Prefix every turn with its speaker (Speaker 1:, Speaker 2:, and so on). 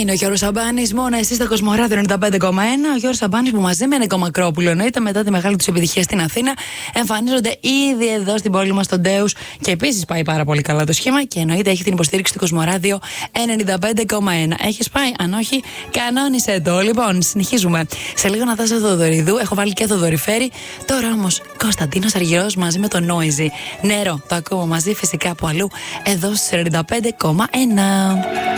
Speaker 1: Είναι ο Γιώργος Σαμπάνης, μόνο εσύ στο Κοσμοράδιο 95,1. Ο Γιώργος Σαμπάνης που μαζί με Νίκο Μακρόπουλο, εννοείται, μετά τη μεγάλη του επιτυχία στην Αθήνα, εμφανίζονται ήδη εδώ στην πόλη μας, στον Ντέους. Και επίσης πάει πάρα πολύ καλά το σχήμα και εννοείται έχει την υποστήριξη του Κοσμοράδιο 95,1. Έχεις πάει, αν όχι, κανόνισε το. Λοιπόν, συνεχίζουμε. Σε λίγο Νατάσα Θοδωριδού, έχω βάλει και Θοδωρηφέρη. Τώρα όμως Κωνσταντίνος Αργυρός μαζί με το Noisy. Νερό, το ακούω μαζί φυσικά από αλλού, εδώ στους 95,1.